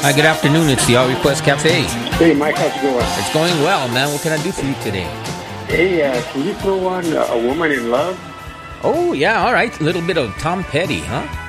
Hi, good afternoon. It's the All Request Cafe. Hey, Mike, how's it going? It's going well, man. What can I do for you today? Hey, can you throw on A Woman in Love? Oh, yeah, all right. A little bit of Tom Petty, huh?